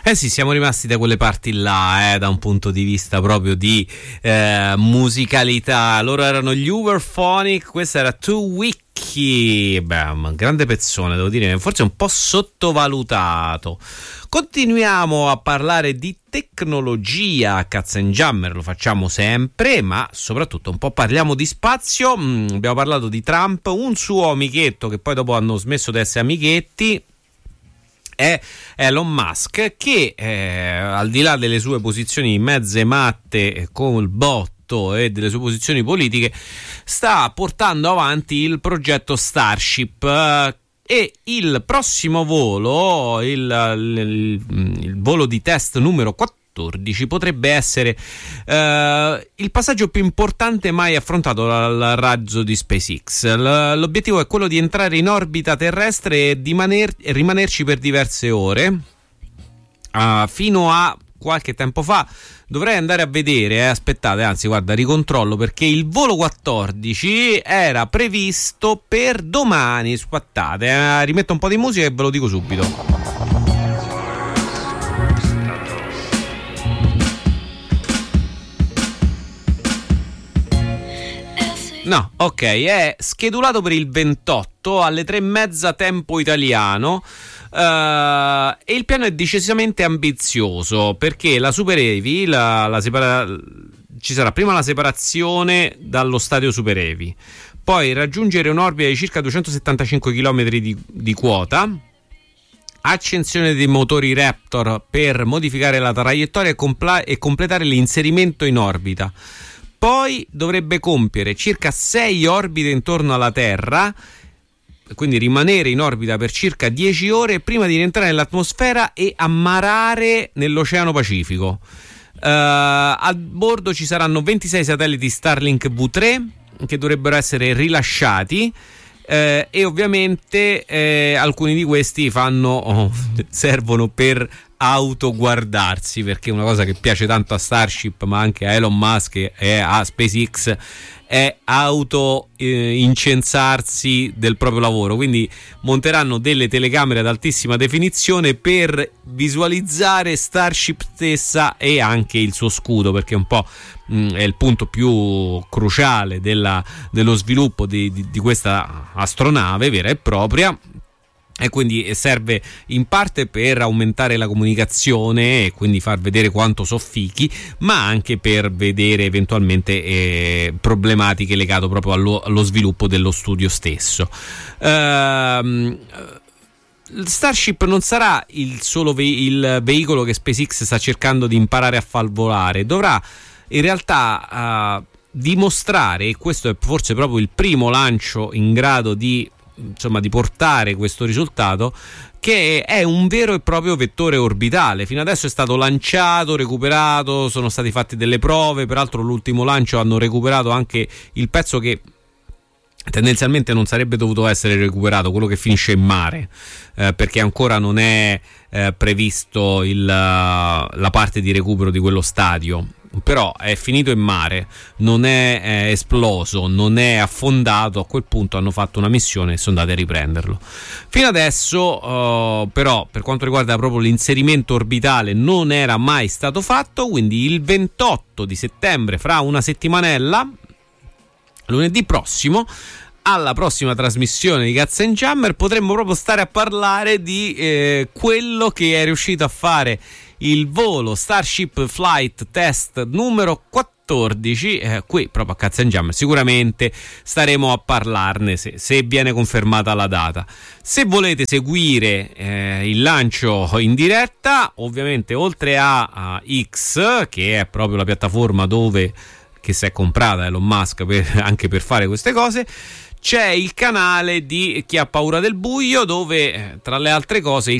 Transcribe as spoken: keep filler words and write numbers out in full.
Eh sì, siamo rimasti da quelle parti là, eh, da un punto di vista proprio di eh, musicalità. Loro erano gli Uberphonic, questa era Too Wiki. Beh, un grande pezzone, devo dire, forse un po' sottovalutato. Continuiamo a parlare di tecnologia a Katzenjammer, lo facciamo sempre, ma soprattutto un po' parliamo di spazio. Mm, abbiamo parlato di Trump, un suo amichetto che poi dopo hanno smesso di essere amichetti è Elon Musk, che eh, al di là delle sue posizioni mezze matte col botto e delle sue posizioni politiche, sta portando avanti il progetto Starship, eh, e il prossimo volo, il, il, il volo di test numero quattordici, potrebbe essere eh, il passaggio più importante mai affrontato dal razzo di SpaceX. L- l'obiettivo è quello di entrare in orbita terrestre e di maner- rimanerci per diverse ore. Uh, fino a qualche tempo fa, dovrei andare a vedere, eh, aspettate, anzi guarda, ricontrollo, perché il volo quattordici era previsto per domani. Aspettate, eh, rimetto un po' di musica e ve lo dico subito. No, ok, è schedulato per il ventotto alle tre e mezza tempo italiano. Uh, e il piano è decisamente ambizioso, perché la Super Heavy, la, la separa- ci sarà prima la separazione dallo stadio Super Heavy, poi raggiungere un'orbita di circa duecentosettantacinque chilometri di, di quota, accensione dei motori Raptor per modificare la traiettoria e, compla- e completare l'inserimento in orbita. Poi dovrebbe compiere circa sei orbite intorno alla Terra, quindi rimanere in orbita per circa dieci ore prima di rientrare nell'atmosfera e ammarare nell'Oceano Pacifico. Uh, a bordo ci saranno ventisei satelliti Starlink V tre che dovrebbero essere rilasciati, uh, e ovviamente uh, alcuni di questi fanno oh, servono per autoguardarsi, perché una cosa che piace tanto a Starship, ma anche a Elon Musk e a SpaceX, è auto eh, incensarsi del proprio lavoro. Quindi monteranno delle telecamere ad altissima definizione per visualizzare Starship stessa e anche il suo scudo, perché un po' mh, è il punto più cruciale della, dello sviluppo di, di, di questa astronave vera e propria. E quindi serve in parte per aumentare la comunicazione e quindi far vedere quanto soffichi, ma anche per vedere eventualmente eh, problematiche legate proprio allo, allo sviluppo dello studio stesso. Ehm... Starship non sarà il solo ve- il veicolo che SpaceX sta cercando di imparare a far volare, dovrà in realtà uh, dimostrare, e questo è forse proprio il primo lancio in grado di insomma di portare questo risultato, che è un vero e proprio vettore orbitale. Fino adesso è stato lanciato, recuperato, sono stati fatti delle prove, peraltro l'ultimo lancio hanno recuperato anche il pezzo che tendenzialmente non sarebbe dovuto essere recuperato, quello che finisce in mare, eh, perché ancora non è eh, previsto il, la parte di recupero di quello stadio. Però è finito in mare, non è, è esploso, non è affondato. A quel punto hanno fatto una missione e sono andati a riprenderlo. Fino adesso uh, però per quanto riguarda proprio l'inserimento orbitale non era mai stato fatto, quindi il ventotto di settembre, fra una settimanella, lunedì prossimo, alla prossima trasmissione di Katzenjammer, potremmo proprio stare a parlare di eh, quello che è riuscito a fare il volo Starship Flight Test numero quattordici, eh, qui proprio a Katzenjammer. Sicuramente staremo a parlarne se, se viene confermata la data. Se volete seguire eh, il lancio in diretta, ovviamente oltre a, a X, che è proprio la piattaforma dove che si è comprata Elon Musk per, anche per fare queste cose, c'è il canale di Chi ha paura del buio, dove tra le altre cose